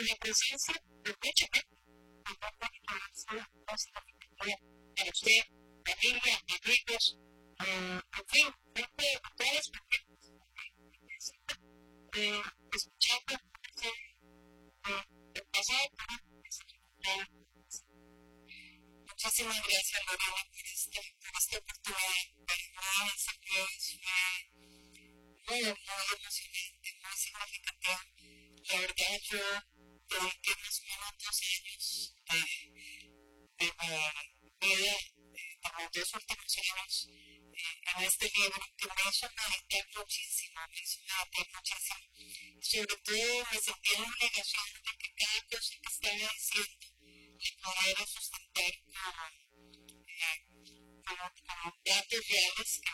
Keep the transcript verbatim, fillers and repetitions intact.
la presencia de mucha gente, aparte de que es una cosa para usted, familia, amigos, eh, en fin, gente de todas las personas que necesitan eh, escuchando eh, el pasado, pero muchísimas gracias, Lorena, por esta, por esta oportunidad. Para mí, esa cruz fue muy, muy emocionante, muy significativa. La verdad, yo dediqué más o menos dos años de, de mi vida, de mis dos últimos años, eh, en este libro, que me hizo meditar muchísimo, me hizo meditar muchísimo. Sobre todo, me sentí en la obligación de que cada cosa que estaba diciendo la pudiera sustentar con, eh, con, con datos reales que